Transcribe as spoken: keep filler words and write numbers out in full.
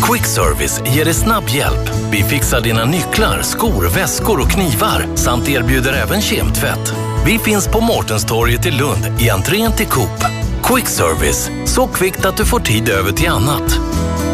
Quick Service ger dig snabb hjälp. Vi fixar dina nycklar, skor, väskor och knivar samt erbjuder även kemtvätt. Vi finns på Mårtenstorget i Lund i entrén till Coop. Quick Service, så kvickt att du får tid över till annat.